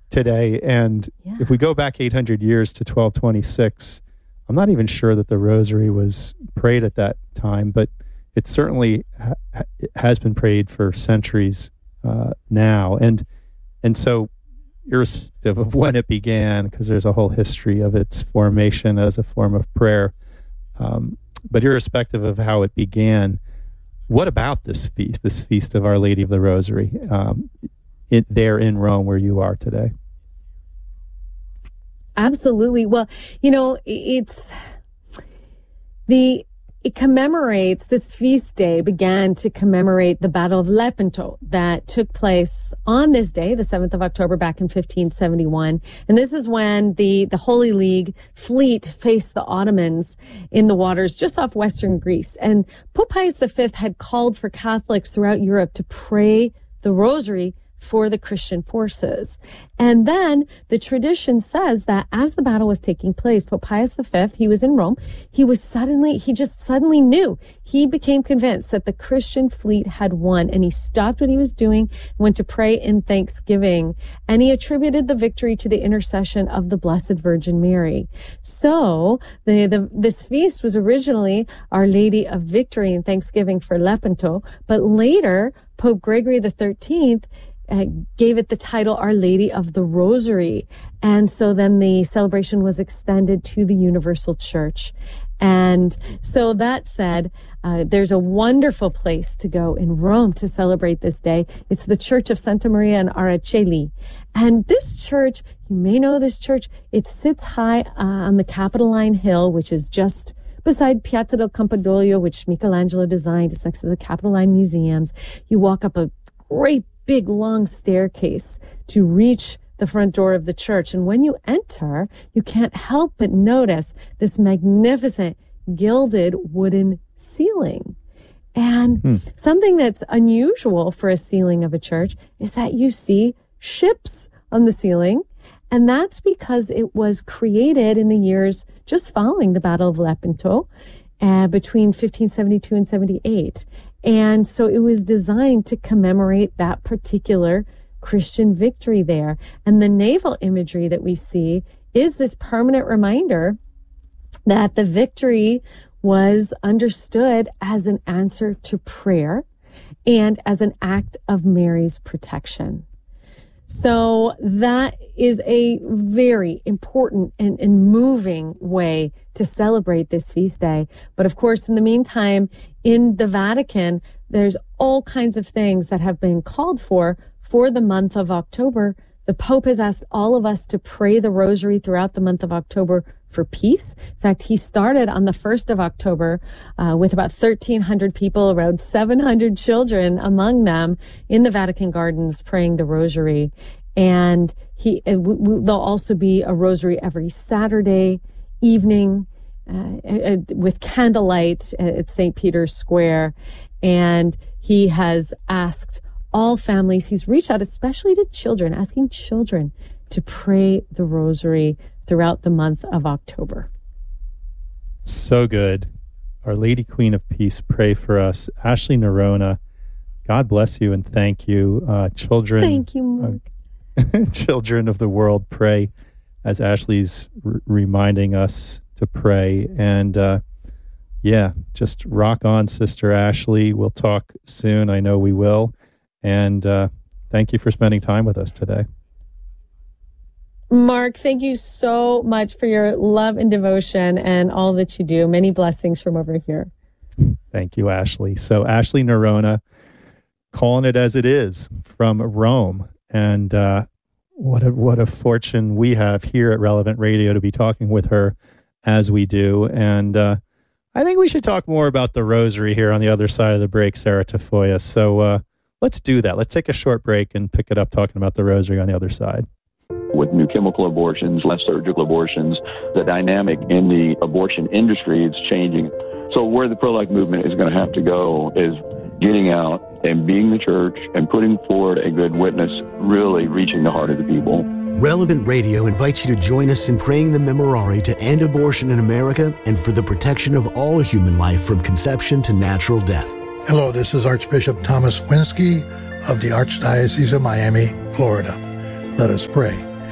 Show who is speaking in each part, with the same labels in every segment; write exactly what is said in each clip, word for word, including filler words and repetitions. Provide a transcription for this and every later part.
Speaker 1: today. And
Speaker 2: yeah.
Speaker 1: if we go back eight hundred years to twelve twenty-six, I'm not even sure that the rosary was prayed at that time, but it certainly ha- has been prayed for centuries uh, now. And and so, irrespective of when it began, because there's a whole history of its formation as a form of prayer, um, but irrespective of how it began, what about this feast, this feast of Our Lady of the Rosary, um, it, there in Rome where you are today?
Speaker 2: Absolutely. Well, you know, it's the it commemorates, this feast day began to commemorate the Battle of Lepanto that took place on this day, the seventh of October, back in fifteen seventy-one. And this is when the, the Holy League fleet faced the Ottomans in the waters just off Western Greece. And Pope Pius the Fifth had called for Catholics throughout Europe to pray the rosary for the Christian forces. And then the tradition says that as the battle was taking place, Pope Pius the Fifth, he was in Rome, he was suddenly, he just suddenly knew, he became convinced that the Christian fleet had won, and he stopped what he was doing, went to pray in thanksgiving, and he attributed the victory to the intercession of the Blessed Virgin Mary. So the, the this feast was originally Our Lady of Victory and Thanksgiving for Lepanto, but later Pope Gregory the Thirteenth Uh, gave it the title Our Lady of the Rosary. And so then the celebration was extended to the Universal Church. And so that said, uh, there's a wonderful place to go in Rome to celebrate this day. It's the Church of Santa Maria in Araceli. And this church, you may know this church, it sits high uh, on the Capitoline Hill, which is just beside Piazza del Campidoglio, which Michelangelo designed. It's next to the Capitoline Museums. You walk up a great big long staircase to reach the front door of the church. And when you enter, you can't help but notice this magnificent gilded wooden ceiling. And hmm. something that's unusual for a ceiling of a church is that you see ships on the ceiling. And that's because it was created in the years just following the Battle of Lepanto, uh, between fifteen seventy-two and seventy-eight. And so it was designed to commemorate that particular Christian victory there. And the naval imagery that we see is this permanent reminder that the victory was understood as an answer to prayer and as an act of Mary's protection. So that is a very important and, and moving way to celebrate this feast day. But of course, in the meantime, in the Vatican, there's all kinds of things that have been called for for the month of October. The Pope has asked all of us to pray the rosary throughout the month of October for peace. In fact, he started on the first of October uh, with about thirteen hundred people, around seven hundred children among them in the Vatican Gardens praying the rosary. And he uh, w- w- there'll also be a rosary every Saturday evening uh, uh, with candlelight at Saint Peter's Square. And he has asked all families, he's reached out especially to children, asking children to pray the rosary throughout the month of October.
Speaker 1: So good. Our Lady Queen of Peace, pray for us. Ashley Nerona, God bless you and thank you. Uh, children,
Speaker 2: thank you, Mark.
Speaker 1: Uh, children of the world, pray as Ashley's r- reminding us to pray. And uh, yeah, just rock on, Sister Ashley. We'll talk soon. I know we will. And uh, thank you for spending time with us today.
Speaker 2: Mark, thank you so much for your love and devotion and all that you do. Many blessings from over here.
Speaker 1: Thank you, Ashley. So Ashley Nerona, calling it as it is from Rome. And uh, what a, what a fortune we have here at Relevant Radio to be talking with her as we do. And uh, I think we should talk more about the rosary here on the other side of the break, Sarah Tafoya. So uh, let's do that. Let's take a short break and pick it up talking about the rosary on the other side.
Speaker 3: With new chemical abortions, less surgical abortions, the dynamic in the abortion industry is changing. So where the pro-life movement is going to have to go is getting out and being the church and putting forward a good witness, really reaching the heart of the people.
Speaker 4: Relevant Radio invites you to join us in praying the Memorare to end abortion in America and for the protection of all human life from conception to natural death.
Speaker 5: Hello, this is Archbishop Thomas Winsky of the Archdiocese of Miami, Florida. Let us pray.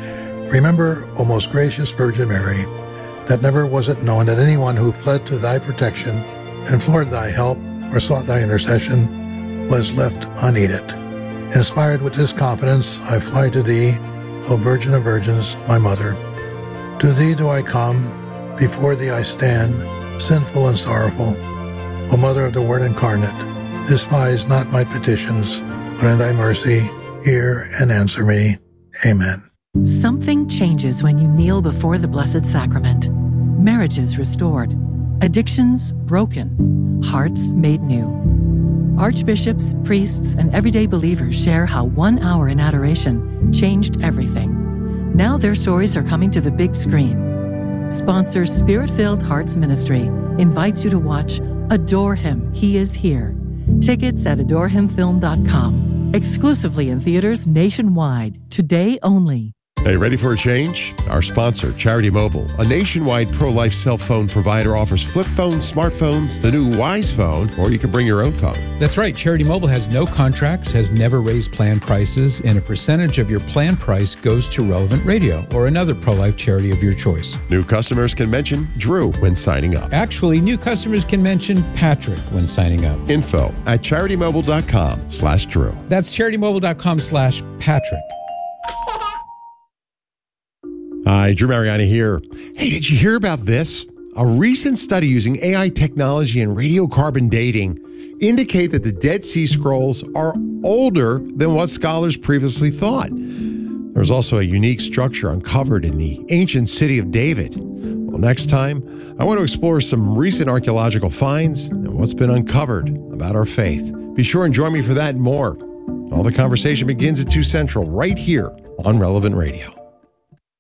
Speaker 5: Remember, O most gracious Virgin Mary, that never was it known that anyone who fled to thy protection, implored thy help, or sought thy intercession was left unaided. Inspired with this confidence, I fly to thee, O Virgin of Virgins, my Mother. To thee do I come, before thee I stand, sinful and sorrowful. O Mother of the Word incarnate, despise not my petitions, but in thy mercy hear and answer me. Amen.
Speaker 6: Something changes when you kneel before the Blessed Sacrament. Marriages restored, addictions broken, hearts made new. Archbishops, priests, and everyday believers share how one hour in adoration changed everything. Now their stories are coming to the big screen. Sponsor Spirit-Filled Hearts Ministry invites you to watch Adore Him, He is Here. Tickets at adore him film dot com. Exclusively in theaters nationwide. Today only.
Speaker 7: Hey, ready for a change? Our sponsor, Charity Mobile, a nationwide pro-life cell phone provider, offers flip phones, smartphones, the new Wise Phone, or you can bring your own phone.
Speaker 8: That's right. Charity Mobile has no contracts, has never raised plan prices, and a percentage of your plan price goes to Relevant Radio or another pro-life charity of your choice.
Speaker 7: New customers can mention Drew when signing up.
Speaker 8: Actually, new customers can mention Patrick when signing up.
Speaker 7: Info at charitymobile.com slash Drew.
Speaker 8: That's charitymobile.com slash Patrick.
Speaker 7: Hi, Drew Mariani here. Hey, did you hear about this? A recent study using A I technology and radiocarbon dating indicate that the Dead Sea Scrolls are older than what scholars previously thought. There's also a unique structure uncovered in the ancient city of David. Well, next time, I want to explore some recent archaeological finds and what's been uncovered about our faith. Be sure and join me for that and more. All the conversation begins at two Central, right here on Relevant Radio.